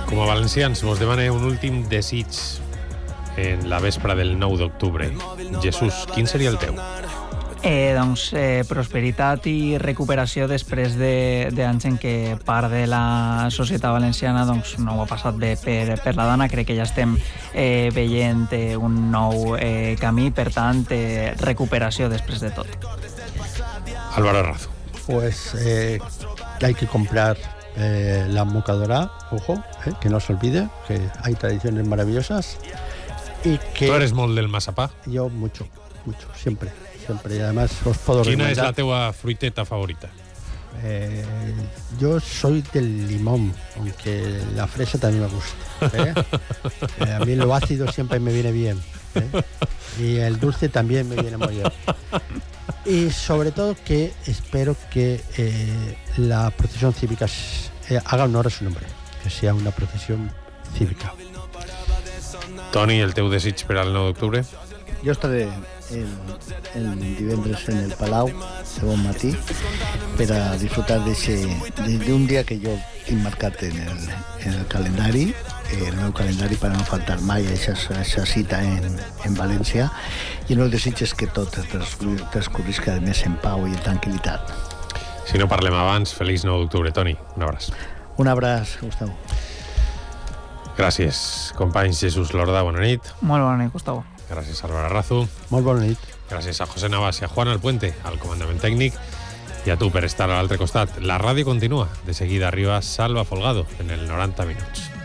Com a valencians, vos demane un últim desig en la vespra del 9 d'octubre. Jesús, quin seria el teu? Prosperitat i recuperació després d'anys en què part de la societat valenciana no ho ha passat bé per la dana. Crec que ja estem veient un nou camí, per tant, recuperació després de tot. Álvaro Razo. Pues hay que comprar la mocadora, ojo, que no se olvide, que hay tradiciones maravillosas. Y que ¿Tú eres molt del mazapá? Yo mucho, siempre. Y además os puedo recomendar. ¿Quina és la teua fruiteta favorita? Yo soy del limón, aunque la fresa también me gusta. A mí lo ácido siempre me viene bien. Y el dulce también me viene muy bien. Y sobre todo que espero que la procesión cívica haga honor a su nombre, que sea una procesión cívica. Toni, el teu desig per al 9 d'octubre? Jo estaré el divendres en el Palau de bon matí per a disfrutar d'un dia que jo tinc marcat en el calendari, el meu calendari, per a no faltar mai a aquesta cita en València, i el meu desig és que tot transcorrisca més en pau i en tranquil·litat. Si no parlem abans, feliç 9 d'octubre. Toni, un abraç. Un abraç, Gustavo. Gràcies, companys. Jesús Lorda, bona nit. Molt bona nit, Gustavo. Gràcies, Álvaro Razo. Molt bona nit. Gràcies a José Navas i a Juan Alpuente, al comandament tècnic, i a tu per estar a l'altre costat. La ràdio continua. De seguida arriba Salva Folgado en el 90 minuts.